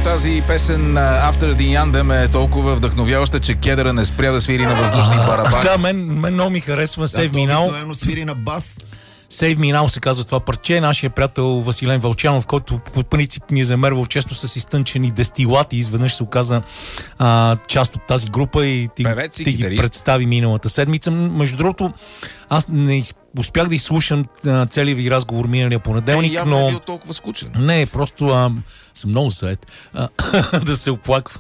тази песен After the Anthem е толкова вдъхновяваща, че кедъра не спря да свири на въздушни барабани. Да, мен много ми харесва Save Me Now. Обикновено свири на бас. Save Me Now се казва това парче. Нашия приятел Василен Вълчанов, който по принцип ми е замервал често с изтънчени дестилати, изведнъж се оказа част от тази група и ти ги представи миналата седмица. Между другото, аз не успях да изслушам целият ви разговор миналия понеделник, но... Явно е бил толкова скучен. Не, просто съм много зает да се оплаква.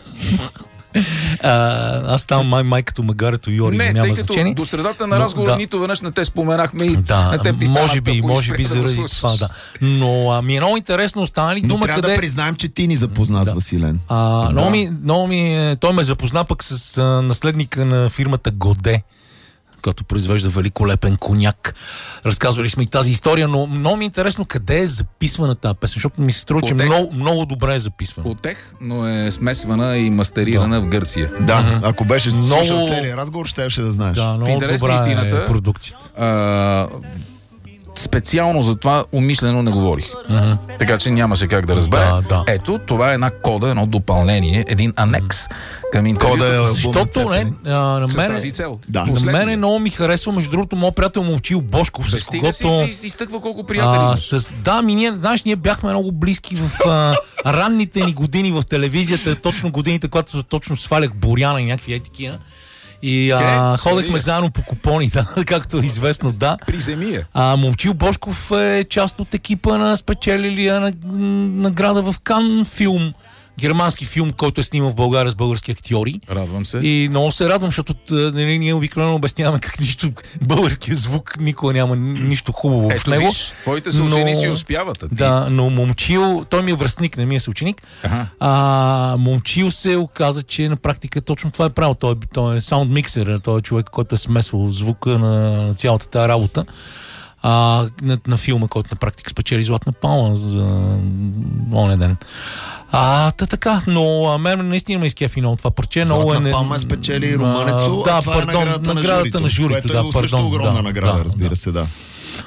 Аз ставам май като магарето Йори, не, няма значение. До средата на разговора нито веднъж не те споменахме и на теб ти може би заради това, да. Но ми е много интересно, останали дума трябва къде... да признаем, че ти ни запозна с Василен. Той ме запозна пък с наследника на фирмата Годе, който произвежда великолепен коняк. Разказвали сме и тази история, но много ми е интересно къде е записвана тази песен, защото ми се струва, че много добре е записвана. Отех, но е смесвана и мастерирана в Гърция. Да, ако беше слушал целият разговор, щеше да знаеш. Да, много добра истината, продукцията. Специално за това умишлено не говорих. Така че нямаше как да разбера. Ето, това е една кода, едно допълнение, един анекс към интервюто. Защото на мен много ми харесва, между другото, моят приятел Момчил Бошков, с когото... изтъква колко приятели имаш. Ние бяхме много близки в ранните ни години в телевизията, точно годините, когато точно свалях Боряна и някакви такива. И ходехме заедно по купони, както е известно, да. Приземия. Момчил Бошков е част от екипа на спечелилия награда в Кан филм. Германски филм, който е снимал в България с български актьори. Радвам се. И много се радвам, защото ние обикновено обясняваме как нищо, българския звук никога няма нищо хубаво в него. Виж, твоите съученици успяват. Да, но Момчил, той ми е връстник, не ми е съученик. Момчил се оказа, че на практика точно това е правил. Той е саунд миксер, той е човек, който е смесвал звука на цялата тази работа. На филма, който на практика спечели Златна палма за оня ден. Така, но мен наистина ме изкефи много това парче. Златна палма спечели Румънецо, това е наградата на журито, което е също огромна награда, разбира се, да.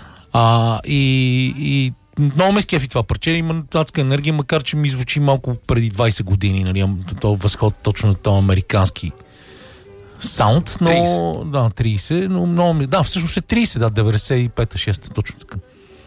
И много ме изкефи това парче, има адска енергия, макар че ми звучи малко преди 20 години, нали, този възход точно на този американски саунд, но 30, но много всъщност е 30, 95-та, 6-та, точно така.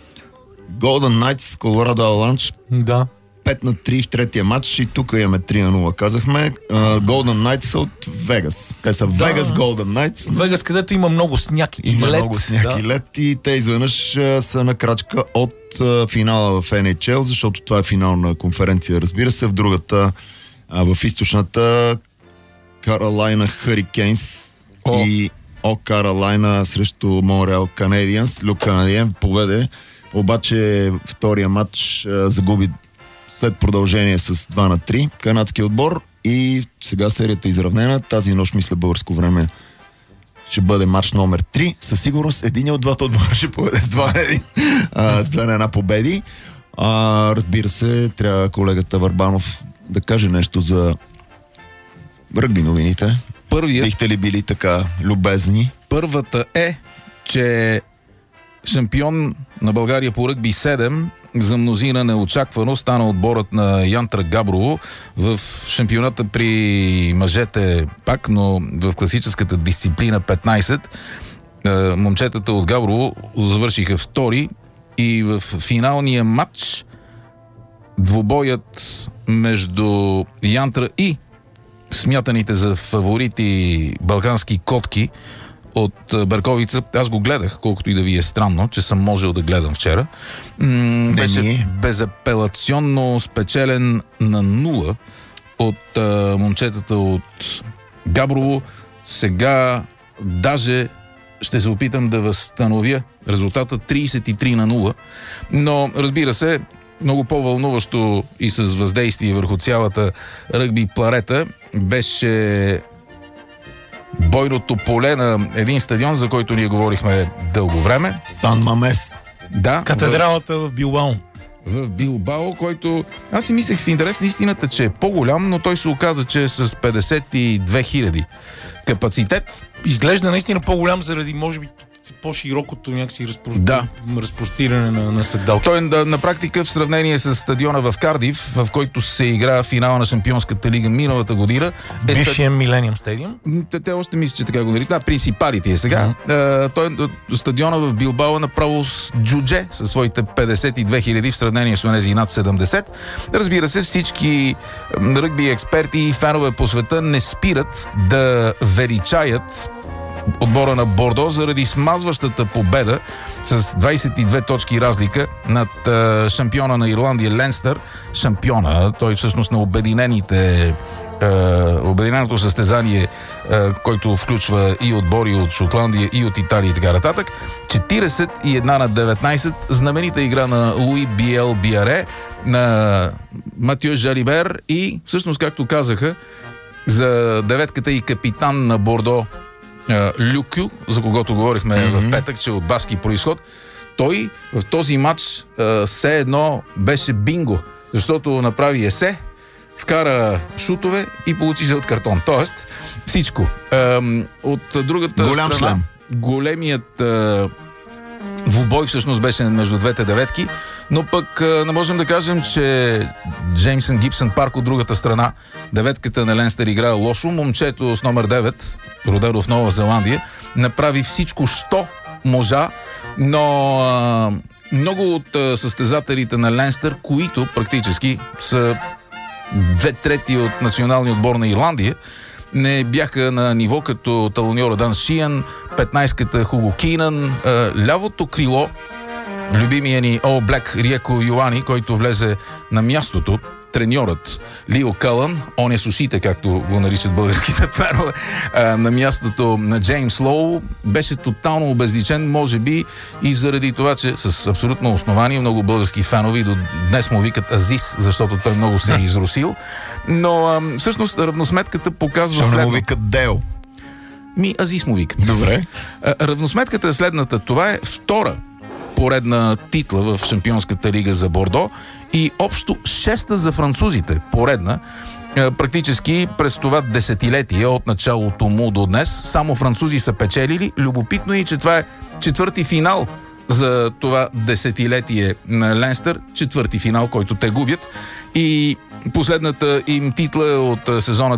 Golden Knights, Colorado Avalanche. Да. 5-3 в третия матч и тук имаме 3-0, казахме. Golden Knights са от Вегас. Те са Vegas Golden Knights. Вегас, където има много сняг и лед. Много сняг и лед и те изведнъж са на крачка от финала в NHL, защото това е финална конференция, разбира се. В другата, в източната Каролайна Хурикейнс и Каролайна срещу Монреал Канадиенс. Люк Канадиен победе, обаче втория матч загуби след продължение с 2-3 канадския отбор и сега серията е изравнена. Тази нощ, мисля, българско време ще бъде матч номер 3. Със сигурност един от двата отбора ще победе с 2-1 победи. Разбира се, трябва колегата Върбанов да каже нещо за ръгби новините. Бихте ли били така любезни? Първата е, че шампион на България по ръгби 7 за мнозина неочаквано стана отборът на Янтра Габрово в шампионата при мъжете пак, но в класическата дисциплина 15. Момчетата от Габрово завършиха втори и в финалния матч двубоят между Янтра и смятаните за фаворити балкански котки от Берковица. Аз го гледах, колкото и да ви е странно, че съм можел да гледам вчера. Беше безапелационно спечелен на 0 от момчетата от Габрово. Сега даже ще се опитам да възстановя резултата 33-0. Но, разбира се, много по-вълнуващо и с въздействие върху цялата ръгби планета беше бойното поле на един стадион, за който ние говорихме дълго време. Сан Мамес. Да. Катедралата в Билбао. В Билбао, който аз си мислех в интерес на истината, че е по-голям, но той се оказа, че е с 52 000 капацитет. Изглежда наистина по-голям заради, може би, по-широкото някакси Да. разпростиране на седалки. Той на практика в сравнение с стадиона в Кардиф, в който се игра финала на Шампионската лига миналата година. Бившия Милениум стадиум. Те още мислят, че така го наричат. Да, принципалите е сега. Той стадиона в Билбао е направо с джудже със своите 52 хиляди в сравнение с онези над 70. Разбира се, всички ръгби експерти и фенове по света не спират да величаят отбора на Бордо заради смазващата победа с 22 точки разлика над шампиона на Ирландия Ленстър. Шампиона, той всъщност на обединеното състезание, който включва и отбори от Шотландия, и от Италия и така нататък. 41 на 19, знаменита игра на Луи Биел Биаре, на Матио Жалибер и всъщност, както казаха, за деветката и капитан на Бордо Люкю, за когото говорихме в петък, че от баски произход, той в този матч все едно беше бинго, защото направи есе, вкара шутове и получи жълт картон. Тоест, всичко. От другата голям страна, шлем. големият двубой всъщност беше между двете деветки, но пък не можем да кажем, че Джеймсън Гибсън Парк от другата страна, деветката на Ленстър играе лошо. Момчето с номер 9, родено в Нова Зеландия, направи всичко, що можа, но много от състезателите на Ленстър, които практически са 2/3 от националния отбор на Ирландия, не бяха на ниво като талоньора Дан Шиан, 15-ката Хуго Кинан, лявото крило, любимия ни All Black Риеко Йоани, който влезе на мястото, треньорът Лио Кълън, он е с ушите, както го наричат българските фенове, на мястото на Джеймс Лоу, беше тотално обезличен, може би и заради това, че с абсолютно основание много български фенове и до днес му викат Азис, защото той много се е изрусил. Но всъщност равносметката показва Защо не следно. му викат Део? Азис му викат. Добре. Равносметката е следната. Това е втора поредна титла в Шампионската лига за Бордо и общо 6-та за французите. Поредна. Практически през това десетилетие от началото му до днес само французи са печелили. Любопитно е, че това е четвърти финал за това десетилетие на Ленстър. Четвърти финал, който те губят. И последната им титла е от сезона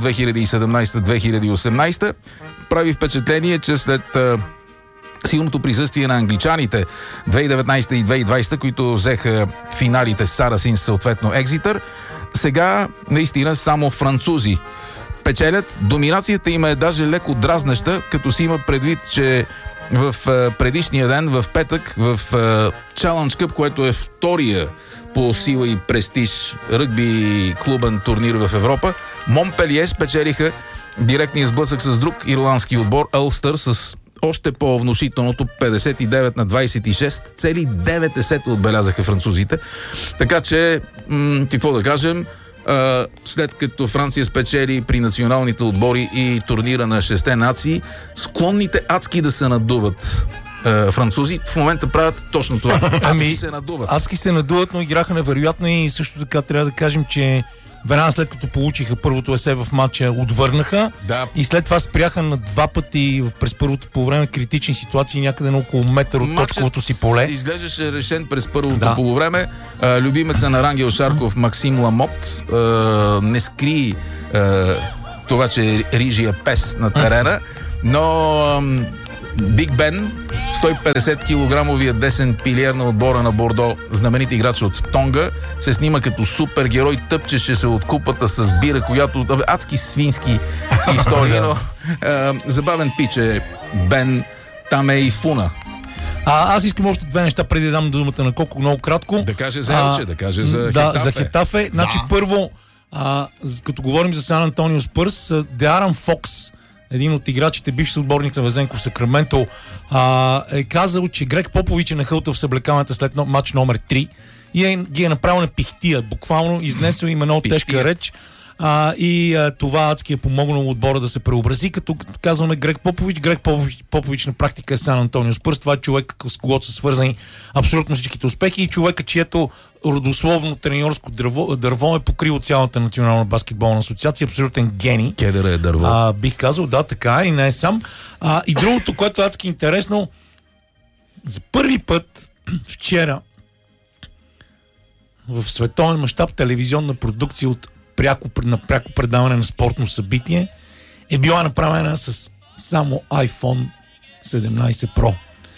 2017-2018. Прави впечатление, че след силното присъствие на англичаните 2019 и 2020, които взеха финалите Сарасинс, съответно Екзитър, сега наистина само французи печелят. Доминацията им е даже леко дразнеща, като си има предвид, че в предишния ден, в петък, в Challenge Cup, което е втория по сила и престиж ръгби клубен турнир в Европа, Монпелие спечелиха директния сблъсък с друг ирландски отбор, Улстър, с още по-внушителното 59 на 26, цели 9 отбелязаха французите. Така че, какво да кажем, след като Франция спечели при националните отбори и турнира на 6 нации, склонните адски да се надуват французи в момента правят точно това. Адски се надуват. Адски се надуват, но играха невероятно и също така трябва да кажем, че веднага след като получиха първото есе в матча, отвърнаха и след това спряха на два пъти през първото по време критични ситуации някъде на около метър от точковото си поле. Изглеждаше решен през първото полувреме. Любимеца на Рангел Шарков Максим Ламот не скри това, че е рижия пес на терена, но Биг Бен, 150 килограмовия десен пилиер на отбора на Бордо, знаменит играч от Тонга, се снима като супергерой, тъпчеше се от купата с бира, която адски свински история, но забавен пич е Бен, там е и Фуна. Аз искам още две неща преди да дам думата на Коко много кратко. Да каже за Елче, да каже за Хетафе. За Хетафе. Значи първо, като говорим за Сан Антонио Спърс, Деаран Фокс, един от играчите, бивш отборник на Везенко в Сакраменто, е казал, че Грег Попович е нахълтал в съблекалната след матч номер 3 и ги е направил на пихтия. Буквално изнесъл им много тежка реч. Това адски е помогнало отбора да се преобрази, като казваме Грег Попович на практика е Сан Антонио Спърс. Това е човек, с когото са свързани абсолютно всичките успехи и човека, чието родословно треньорско дърво е покрило цялата национална баскетболна асоциация. Абсолютен гений. Кедъра е дърво. Бих казал, да, така и не е сам. И другото, което е адски интересно, За първи път вчера в световен мащаб телевизионна продукция от пряко предаване на спортно събитие е била направена с само iPhone 17 Pro.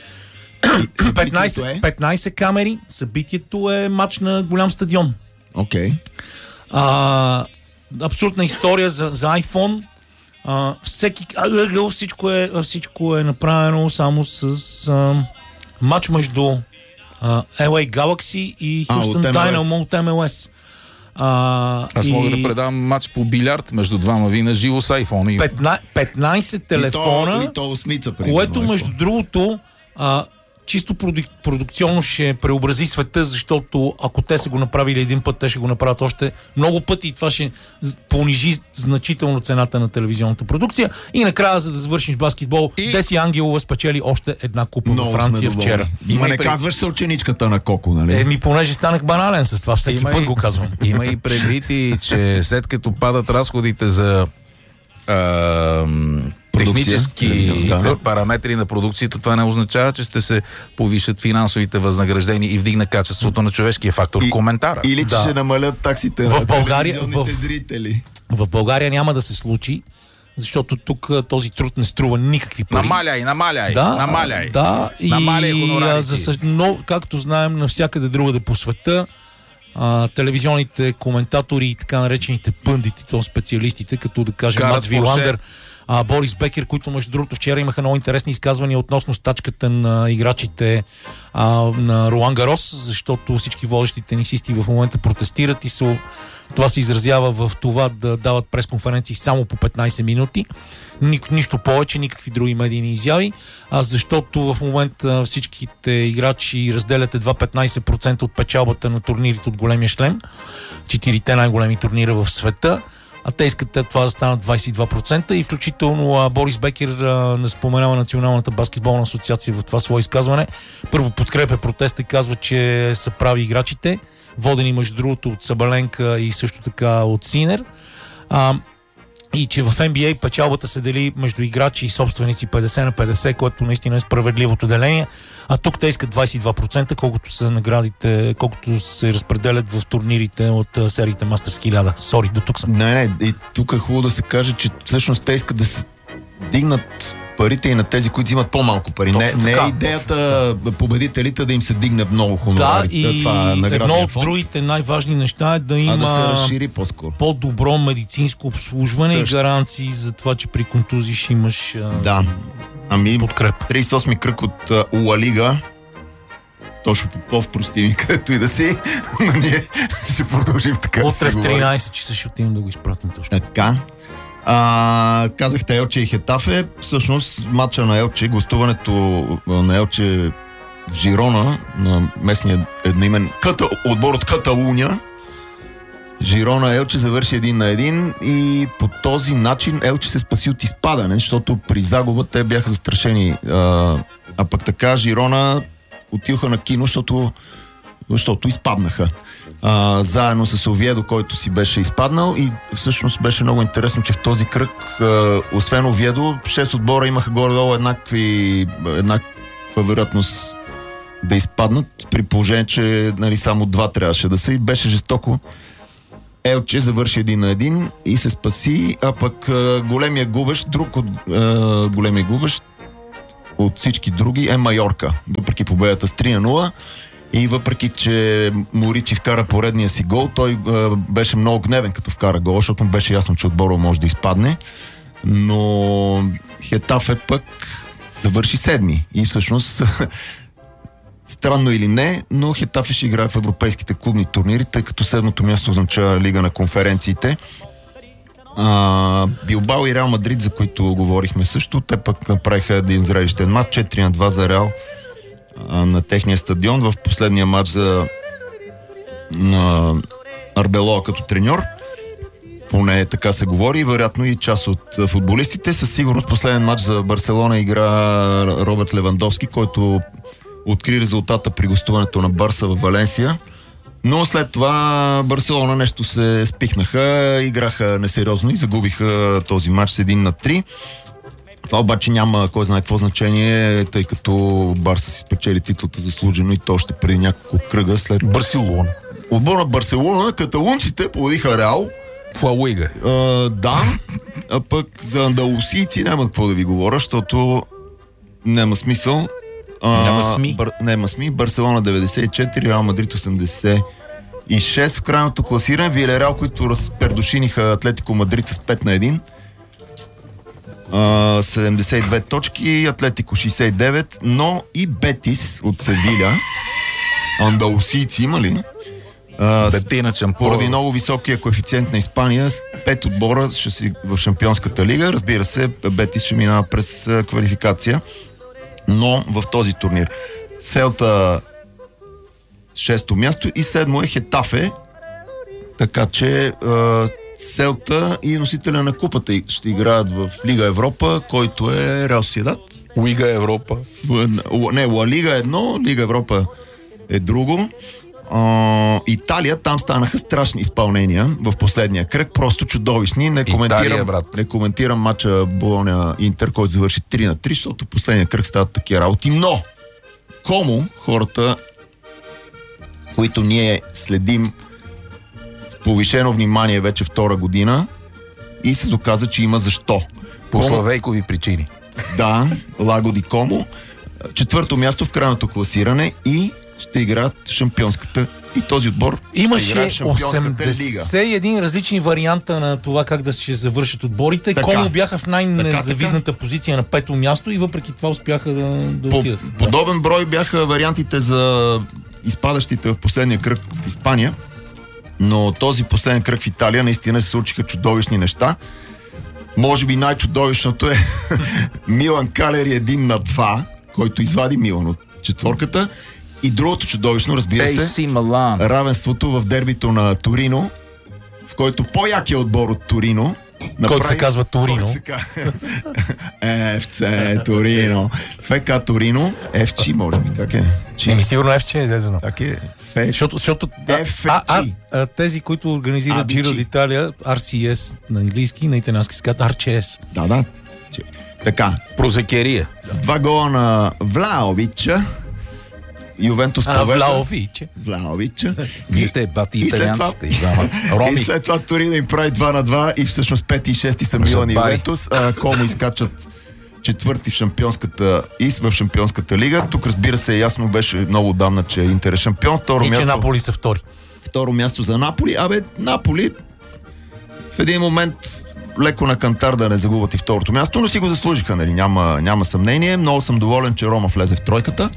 15 камери. Събитието е матч на голям стадион. Окей. Абсолютна история за iPhone. Всеки ъгъл, всичко е направено само с матч между LA Galaxy и Houston Dynamo от MLS. Аз мога да предам матч по билярд между двама ви на живо с iPhone. 15 телефона, което между другото чисто продукционно ще преобрази света, защото ако те са го направили един път, те ще го направят още много пъти и това ще понижи значително цената на телевизионната продукция. И накрая, за да завършим с баскетбол, Деси Ангелова спечели още една купа във Франция вчера. Не казваш съученичката на Коко, нали? Понеже станах банален с това, всеки път го казвам. Има и предвид и, че след като падат разходите за технически параметри на продукцията, това не означава, че ще се повишат финансовите възнаграждения и вдигна качеството на човешкия фактор. Коментара. Или че ще намалят таксите на телевизионните зрители. В България няма да се случи, защото тук този труд не струва никакви пари. Намаляй. Да, но, както знаем, навсякъде другаде по света, телевизионните коментатори и така наречените пъндити, то специалистите, като да кажем Мац Виландер, Борис Бекер, които между другото вчера имаха много интересни изказвания относно стачката на играчите на Ролан Гарос, защото всички водещи тенисисти в момента протестират и това се изразява в това да дават пресконференции само по 15 минути. Нищо повече, никакви други медийни изяви, защото в момента всичките играчи разделят едва 15% от печалбата на турнирите от големия шлем, 4-те най-големи турнира в света, а те искат това да станат 22% и включително Борис Бекер не споменава Националната баскетболна асоциация в това свое изказване. Първо подкрепя протеста и казва, че са прави играчите, водени между другото от Сабаленка и също така от Синер. И че в NBA печалбата се дели между играчи и собственици 50 на 50, което наистина е справедливото деление. А тук те искат 22%, колкото са наградите, колкото се разпределят в турнирите от сериите Masters 1000. Сори, до тук съм. Не, и тук е хубаво да се каже, че всъщност те искат да се дигнат парите и на тези, които взимат по-малко пари. Не е идеята победителите да им се дигне много хонорари. Да, и едно от другите най-важни неща е да има да се разшири по-скоро по-добро медицинско обслужване и гаранции за това, че при контузии ще имаш подкреп. 38-ми кръг от Ла Лига. Точно Попов, прости ми, където и да си, но ние ще продължим така. Утре в 13 часа ще отидем да го изпратим точно. Така. Казахте Елче и Хетафе. Всъщност матча на Елче, гостуването на Елче в Жирона, на местния едноимен отбор от Каталуния. Жирона Елче завърши 1-1 и по този начин Елче се спаси от изпадане, защото при загуба те бяха застрашени. А пък така Жирона отиваха на кино, защото изпаднаха. Заедно с Овиедо, който си беше изпаднал, и всъщност беше много интересно, че в този кръг, освен Овиедо, 6 отбора имаха горе-долу еднаква вероятност да изпаднат, при положение, че само 2 трябваше да са, и беше жестоко. Елче завърши 1-1 и се спаси, а пък големия губещ, големия губещ от всички други е Майорка, въпреки победата с 3-0. И въпреки, че Моричи вкара поредния си гол, той беше много гневен като вкара гол, защото му беше ясно, че отбора може да изпадне. Но Хетафе пък завърши 7-ми. И всъщност, странно или не, но Хетафе ще играе в европейските клубни турнири, тъй като 7-то място означава Лига на конференциите. Билбао и Реал Мадрид, за които говорихме също, те пък направиха един зрелищен матч, 4-2 за Реал на техния стадион в последния матч на Арбелоа като треньор. Поне така се говори, вероятно и част от футболистите. Със сигурност последен матч за Барселона игра Роберт Левандовски, който откри резултата при гостуването на Барса в Валенсия. Но след това Барселона нещо се спихнаха, играха несериозно и загубиха този матч с 1-3. Това обаче няма кой знае какво значение, тъй като Барса си спечели титлата заслужено и то още преди няколко кръга след... Барселона. Отбор на Барселона, каталунците победиха Реал. В Ла Лига. Да, а пък за андалусийци няма какво да ви говоря, защото няма смисъл. Няма СМИ. Барселона 94, Реал Мадрид 86 в крайното класиране. Вилереал, които разпердушиниха Атлетико Мадрид с 5-1. 72 точки, Атлетико 69, но и Бетис от Севиля. Андалусийци има ли? Поради много високия коефициент на Испания, 5 отбора ще си в Шампионската лига. Разбира се, Бетис ще минава през квалификация, но в този турнир Селта 6-то място и 7-мо е Хетафе, така че Селта и носителя на купата ще играят в Лига Европа, който е Реал Сосиедад. Лига Европа. Не, Ла Лига е едно, Лига Европа е друго. Италия, там станаха страшни изпълнения в последния кръг, просто чудовищни. Не коментирам матча Болоня-Интер, който завърши 3-3, защото последния кръг стават такива работи. Но Комо, хората, които ние следим с повишено внимание вече втора година, и се доказа, че има защо. По славейкови причини. Да, Лаго ди Комо. 4-то място в крайното класиране и ще играят в Шампионската и този отбор имаше ще играе в Шампионската лига. 81 различни варианта на това как да ще завършат отборите. Комо бяха в най-незавидната позиция на 5-то място и въпреки това успяха да отидат. Подобен брой бяха вариантите за изпадащите в последния кръг в Испания, но този последен кръг в Италия наистина се случиха чудовищни неща. Може би най-чудовищното е Милан Калери 1-2, който извади Милан от четворката. И другото чудовищно, разбира се, равенството в дербито на Торино, в който по-якият отбор от Торино, който се казва Торино. ФЦ Торино. ФК Торино. ФЧ, може би, как е? Сигурно ФЧ, не знам. Как е? Защото тези, които организират Giro d'Italia, RCS на английски, на италиански се казват RCS. Да. Така. Прозекерия. С 2 гола на Влаовича. Ювентус повежда. Влаовича. Вие сте бати италианците. И след това Торино им прави 2-2 и всъщност 5 и 6 са Милан и Ювентус. Комо изкачат четвърти в Шампионската лига. Тук, разбира се, ясно беше много отдавна, че Интер е шампион. Че Наполи са втори. Второ място за Наполи. Наполи в един момент леко на кантар да не загубят и второто място, но си го заслужиха, нали? Няма съмнение. Много съм доволен, че Рома влезе в тройката.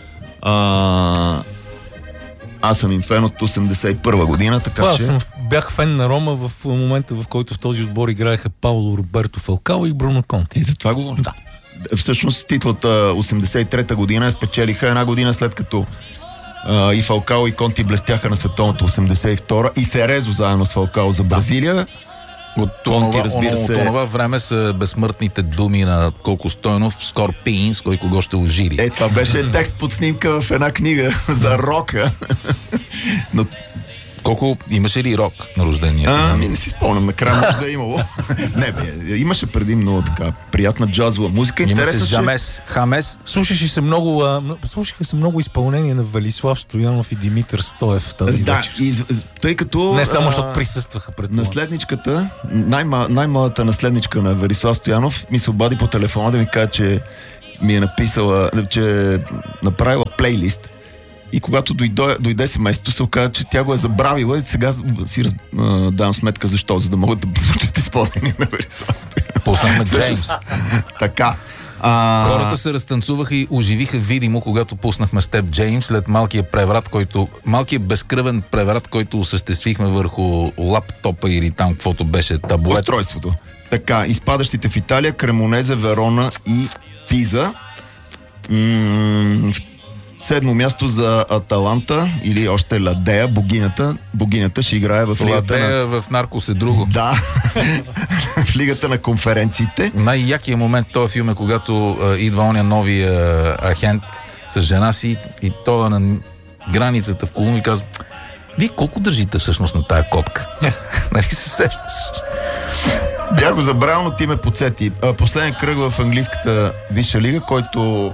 Аз съм им фен от 81 година, така че... Бях фен на Рома в момента, в който в този отбор играеха Пауло Роберто Фалкао и Бруно Конте. И за това говорим. Да. Всъщност титлата 83-та година спечелиха една година след като и Фалкао и Конти блестяха на световното 82-та и Серезо заедно с Фалкао за Бразилия. От това време са безсмъртните думи на Колко Стойнов, Скорпинс, кой кого ще ожири. Това беше текст под снимка в една книга за рока. Но... Колко имаше ли рок на рождения? Не си спомням, накрая може да е имало. Имаше предимно така приятна джазова музика. Имаше Жамес, Хамес. Слушаха се много изпълнения на Велислав Стоянов и Димитър Стоев тази вечер. Тъй като... Не само, защото присъстваха пред това. Наследничката, най-малата наследничка на Велислав Стоянов ми се обади по телефона да ми каже, че ми е написала, че е направила плейлист. И когато дойде семейството, се оказа, че тя го е забравила и сега си давам сметка защо, за да могат да звучат изпълнение на Велислав Стоянов. Пуснахме Джеймс. Така. Хората се разтанцуваха и оживиха видимо, когато пуснахме с теб Джеймс след малкият безкръвен преврат, който осъществихме върху лаптопа или там каквото беше таблет. Устройството. Така, изпадащите в Италия, Кремонезе, Верона и Пиза. Седмо място за Аталанта или още Ладея, богинята. Богинята ще играе в лигата Ладея в Наркос е друго. Да, в лигата на конференциите. Най-якият момент в този филм е когато идва оня новия агент с жена си и той на границата в Колумбия и казва: вие колко държите всъщност на тая котка? Нали се сещаш? Бях го забрал, но ти ме подсети. Последен кръг в английската висша лига, който...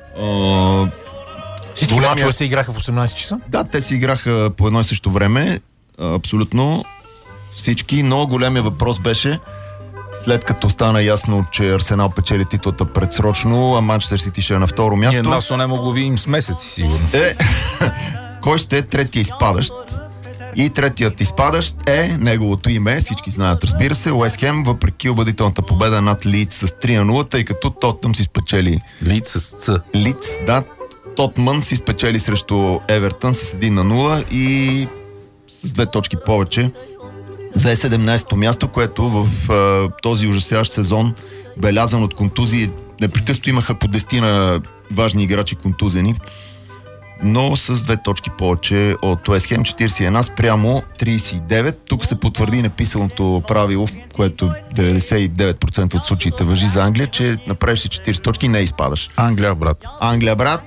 Всички мачове се играха в 18 часа? Да, те се играха по едно и също време. Абсолютно всички, но големия въпрос беше, след като стана ясно, че Арсенал печели титлата предсрочно, а Манчестър Сити ще е на второ място. Ние насо не го видим с месеци, сигурно. Кой ще е третия изпадащ? И третият изпадащ е неговото име, всички знаят, разбира се, Уест Хем, въпреки убедителната победа над Лийдс с 3-0, тъй като Тотнъм си спечели. Лийдс с Ц. Лийдс, да. Тотмън си спечели срещу Евертън с 1-0 и с 2 точки повече за 17-то място, което в този ужасяващ сезон, белязан от контузии, непрекъснато имаха по 10 важни играчи контузени, но с 2 точки повече от Уест Хем, 41 спрямо 39. Тук се потвърди написаното правило, което 99% от случаите важи за Англия, че направиш си 40 точки, не изпадаш. Англия, брат. Англия, брат.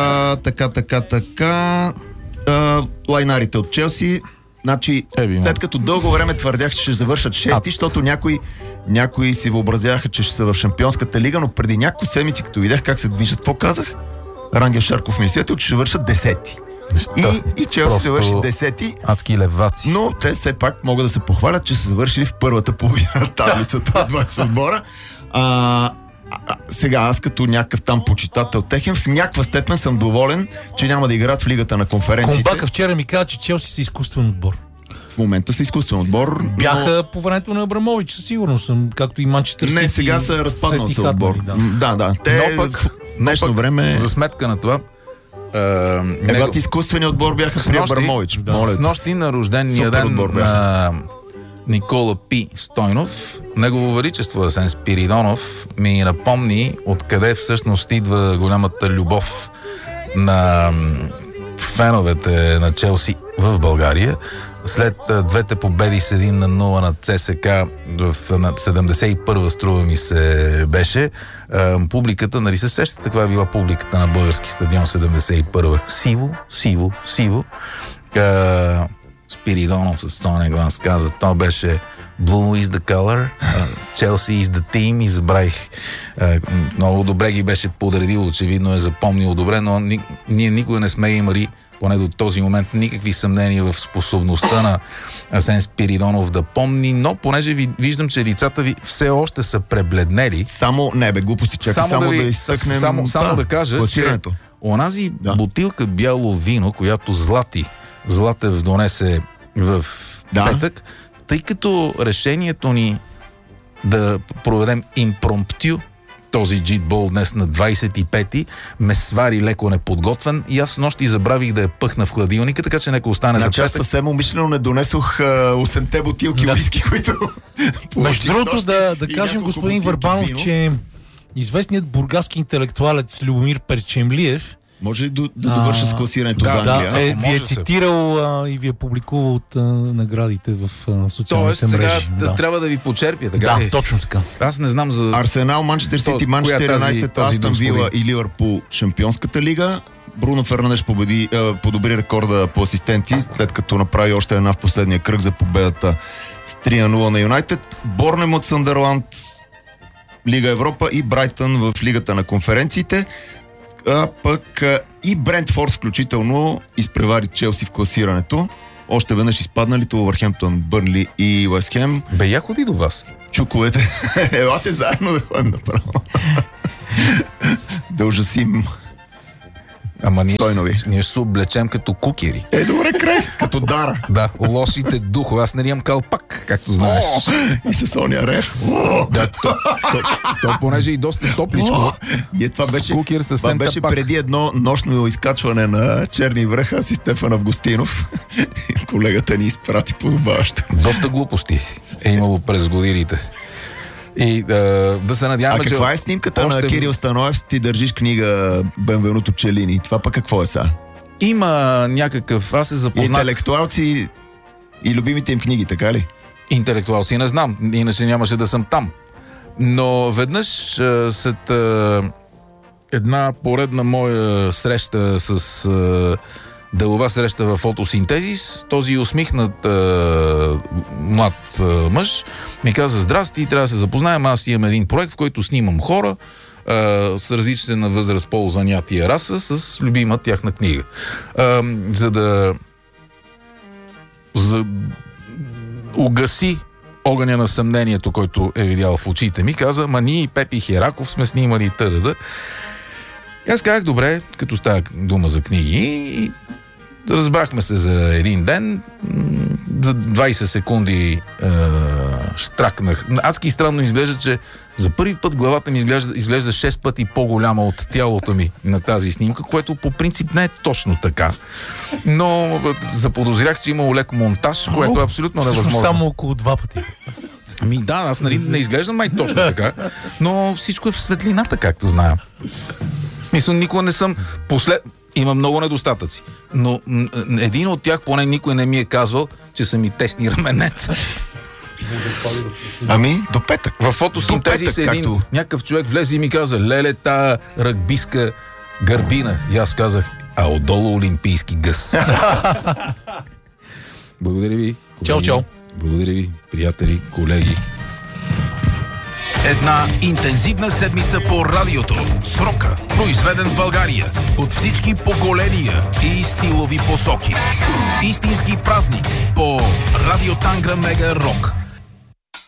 Така. Лайнарите от Челси. Значи, след като дълго време твърдях, че ще завършат 6, защото някои си въобразяха, че ще са в Шампионската лига, но преди няколко седмици, като видях как се движат, какво казах? Рангел Шарков ми е светил, че ще вършат 10. И Челси се върши 10. Адски леваци. Но те все пак могат да се похвалят, че са завършили в първата половина на таблицата от 20 отбора. Сега аз като някакъв там почитател техен, в някаква степен съм доволен, че няма да играят в лигата на конференциите. Комбака вчера ми каза, че Челси са изкуствен отбор. В момента са изкуствен отбор. Бяха по времето на Абрамович, със сигурност, както и Манчестър Сити. Не, сега са разпаднал се отбор. Да. Те в днешно време... За сметка на това... изкуственият отбор бяха при Абрамович. С нощи на рождения ден на Никола Пи Стойнов, негово величество Асен Спиридонов ми напомни откъде всъщност идва голямата любов на феновете на Челси в България. След двете победи с 1-0 на ЦСК на 71-а, струва ми се, беше, публиката, нали се сещате каква е била публиката на български стадион 71-а? Сиво. Спиридонов с сонен глас каза, то беше Blue is the color, Chelsea is the team, и забравих. Много добре ги беше подредил, очевидно е запомнил добре, но ние никога не сме имали, поне до този момент, никакви съмнения в способността на Асен Спиридонов да помни, но понеже виждам, че лицата ви все още са пребледнели. Глупости, чакай, само да изтъкнем само да кажа, че онази бутилка бяло вино, която Златев донесе в петък, тъй като решението ни да проведем импромптю този джитбол днес на 25-ти ме свари леко неподготвен и аз нощи забравих да я пъхна в хладилника, така че нека остане за петък. Аз съвсем умишлено не донесох 8-те бутилки уиски, които... Между другото да кажем, господин Върбанов, че известният бургаски интелектуалец Любомир Перчемлиев може ли да довърша с класирането за Англия? Ви е цитирал и ви е публикувал от наградите в социалните мрежи. Сега трябва да ви почерпя. Точно така. Аз не знам за... Арсенал, Манчестър Сити, Манчестър Юнайтед, Астън Вила и Ливърпул Шампионската лига. Бруно Фернандеш подобри рекорда по асистенции, след като направи още една в последния кръг за победата с 3-0 на Юнайтед. Борнемут, Съндърланд, Лига Европа и Брайтън в Лигата на конференциите. Пък и Брентфорд включително изпревари Челси в класирането. Още веднъж изпадналите Уолвърхемптън, Бърнли и Уест Хем. Я ходи до вас. Чуковете. Елате заедно да ходим направо. Да ужасим. Ама ние ще се облечем като кукери. Добре, край. Като Дара. Да, лошите духове. Аз не имам калпак, както знаеш. И с Соня Рев. То понеже и доста топличко. Това беше преди едно нощно изкачване на Черни връх, аз и Стефан Августинов. Колегата ни изпрати подобаващо. Доста глупости е имало през годините. И да се надяваме, че... каква е снимката на Кирил Станоев? Ти държиш книга Бенвенуто Челини. Това пък какво е сега? Има някакъв... Аз се запознах... Интелектуалци и любимите им книги, така ли? Интелектуалци не знам, иначе нямаше да съм там. Но веднъж след една поредна моя среща с... делова среща в фотосинтезис, този усмихнат млад мъж, ми каза: здрасти, трябва да се запознаем, аз имам един проект, в който снимам хора с различна на възраст, пол, занятия, раса, с любима тяхна книга. За да угаси огъня на съмнението, който е видял в очите ми, каза: ма ние и Пепи Хераков сме снимали т.д. И аз казах: добре, като става дума за книги, разбрахме се за един ден, за 20 секунди штракнах. Адски странно изглежда, че за първи път главата ми изглежда 6 пъти по-голяма от тялото ми на тази снимка, което по принцип не е точно така. Но заподозрях, че имало лек монтаж, което е абсолютно невъзможно. Само около 2 пъти. Да, аз нали не изглеждам май точно така, но всичко е в светлината, както знаем. Мисля, никога не съм Има много недостатъци, но един от тях поне никой не ми е казвал, че са ми тесни раменете. До петък. В фотосинтези се един някакъв човек влезе и ми каза: леле, та ръгбиска гърбина. И аз казах: а отдолу олимпийски гъс. Благодаря ви. Чао, чао. Благодаря ви, приятели, колеги. Една интензивна седмица по радиото. Срока, произведен в България от всички поколения и стилови посоки. Истински празник по Радио Тангра Мега Рок.